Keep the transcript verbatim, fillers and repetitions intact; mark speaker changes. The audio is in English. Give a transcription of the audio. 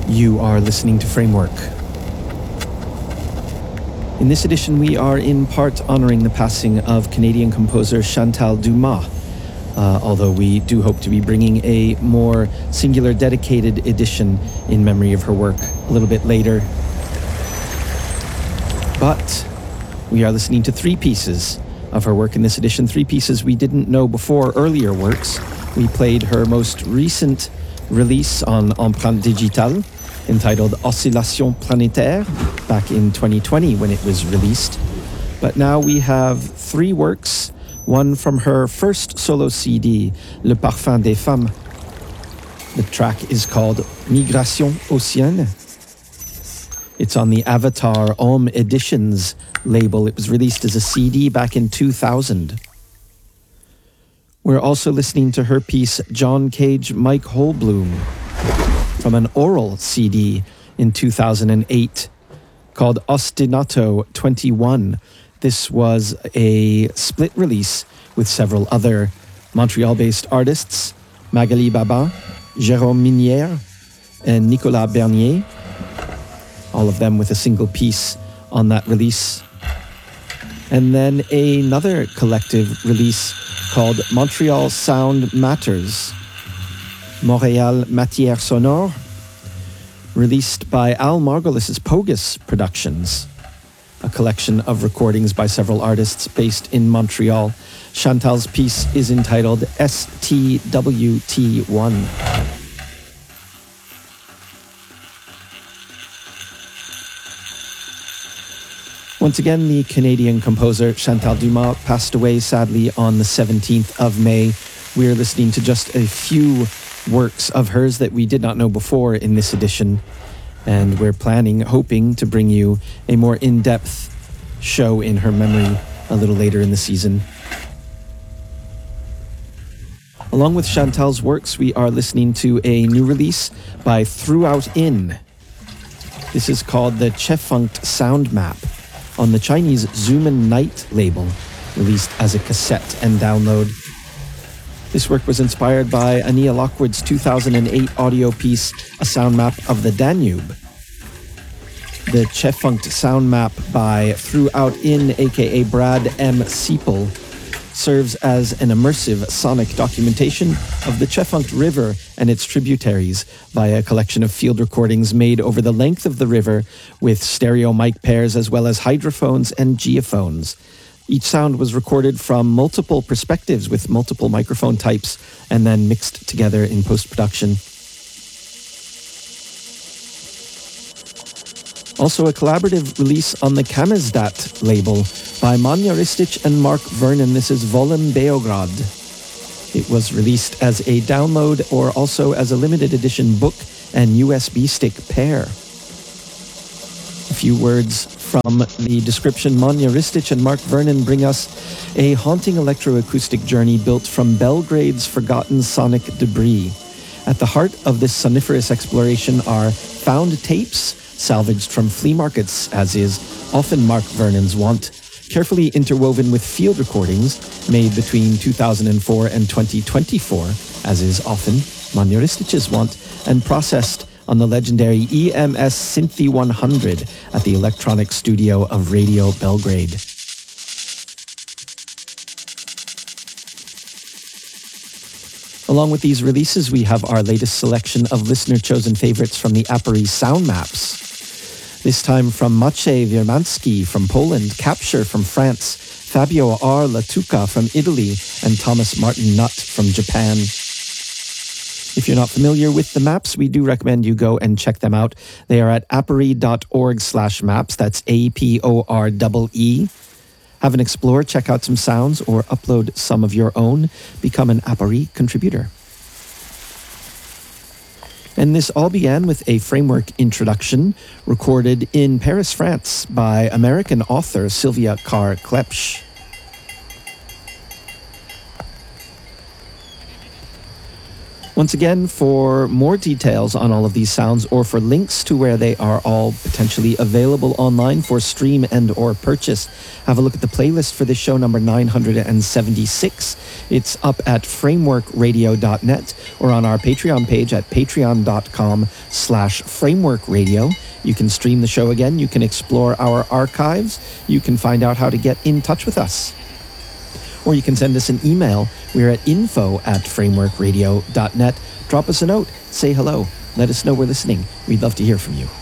Speaker 1: You are listening to Framework. In this edition, we are in part honoring the passing of Canadian composer Chantal Dumas, uh, although we do hope to be bringing a more singular, dedicated edition in memory of her work a little bit later. But we are listening to three pieces of her work in this edition, three pieces we didn't know before, earlier works. We played her most recent release on Empreinte Digitale, entitled Oscillation Planétaire, back in twenty twenty when it was released. But now we have three works, one from her first solo C D, Le Parfum des Femmes. The track is called Migration Ossienne. It's on the Avatar Homme Editions label. It was released as a C D back in two thousand. We're also listening to her piece, John Cage Mike Holbloom, from an oral C D in two thousand eight called Ostinato twenty-one. This was a split release with several other Montreal-based artists, Magali Babin, Jérôme Minière, and Nicolas Bernier, all of them with a single piece on that release. And then another collective release called Montreal Sound Matters, Montréal Matière Sonore, released by Al Margolis's Pogus Productions, a collection of recordings by several artists based in Montreal. Chantal's piece is entitled S T W T one. Once again, the Canadian composer Chantal Dumas passed away sadly on the seventeenth of May. We're listening to just a few works of hers that we did not know before in this edition, and we're planning, hoping to bring you a more in-depth show in her memory a little later in the season. Along with Chantal's works, we are listening to a new release by Throughout In. This is called the Chefunct Sound Map on the Chinese Zoomin Night label, released as a cassette and download. This work was inspired by Ania Lockwood's two thousand eight audio piece, A Sound Map of the Danube. The Chefunct Sound Map by Throughout In, aka Brad M. Siepel, serves as an immersive sonic documentation of the Chefunct River and its tributaries via a collection of field recordings made over the length of the river with stereo mic pairs as well as hydrophones and geophones. Each sound was recorded from multiple perspectives with multiple microphone types and then mixed together in post-production. Also a collaborative release on the Kamizdat label by Manja Ristic and Mark Vernon. This is Volum Beograd. It was released as a download or also as a limited edition book and U S B stick pair. A few words from the description. Manja Ristic and Mark Vernon bring us a haunting electroacoustic journey built from Belgrade's forgotten sonic debris. At the heart of this soniferous exploration are found tapes salvaged from flea markets, as is often Mark Vernon's wont, carefully interwoven with field recordings made between two thousand four and twenty twenty-four, as is often Manja Ristic's wont, and processed on the legendary E M S Synthi one hundred at the Electronic Studio of Radio Belgrade. Along with these releases, we have our latest selection of listener-chosen favorites from the Appareil Sound Maps. This time from Maciej Wiermanski from Poland, Capture from France, Fabio R. Latuca from Italy, and Thomas Martin Nutt from Japan. If you're not familiar with the maps, we do recommend you go and check them out. They are at appareil.org slash maps. That's A P O R E E. Have an explore, check out some sounds, or upload some of your own. Become an Appareil contributor. And this all began with a framework introduction recorded in Paris, France by American author Sylvia Carr-Klepsch. Once again, for more details on all of these sounds or for links to where they are all potentially available online for stream and or purchase, have a look at the playlist for this show number nine hundred seventy-six. It's up at framework radio dot net or on our Patreon page at patreon.com slash framework radio. You can stream the show again. You can explore our archives. You can find out how to get in touch with us. Or you can send us an email. We're at info at framework radio dot net. Drop us a note. Say hello. Let us know we're listening. We'd love to hear from you.